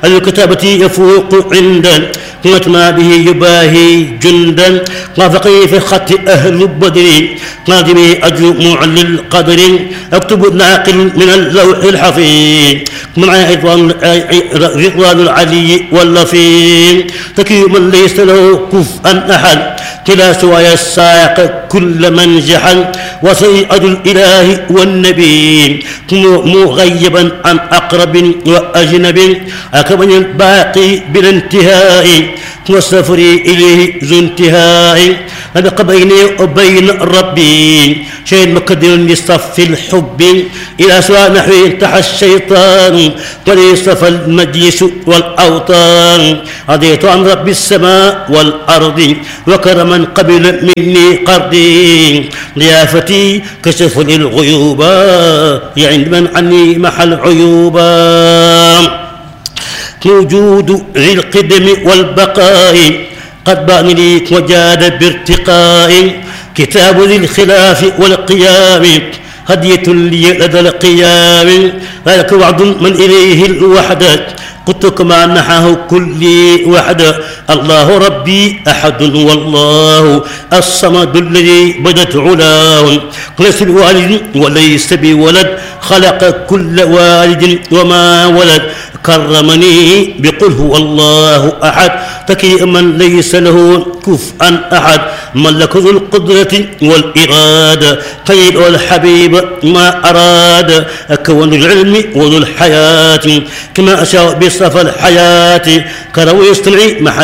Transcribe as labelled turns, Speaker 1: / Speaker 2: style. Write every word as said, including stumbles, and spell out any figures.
Speaker 1: الكتابة يفوق عندا قيمة ما به يباهي جندا وافقي في خط أهل بدر قادمي أجل معلي القدر أكتب ناقل من اللوح الحفيظ مع رضوان العلي واللفيظ تكي من ليس له كفءا أحد كلا سواي الساق كل من جحل وسيئة الإله والنبي مغيبا عن أقرب وأجنب أكمل الباقي بالانتهاء والسفر إليه ذو انتهاء نبق بيني وبين ربي شيء مقدر لصف الحب إلى سواء نحو انتحى الشيطان وليصف المجلس والأوطان رضيت عن رب السماء والأرض وكرما قبل مني قرضي ضيافتي كشف للغيوب عند من عني محل عيوبا وجود ذي القدم والبقاء قد بان لي وجاد بارتقاء كتاب ذي الخلاف والقيام هدية لي لدى القيام ذلك وعد من إليه الوحدة قلت كما نحاه كل وحدة الله ربي أحد والله الصمد الذي بدت علاه ليس بوالد وليس بولد خلق كل والد وما ولد كرمني بقل هو الله أحد تكي من ليس له كفءا أحد ملك ذو القدرة والإرادة قيد الحبيب ما أراد أكون العلم وذو الحياة كما أشاء بصف الحياة كرو يستمعي محل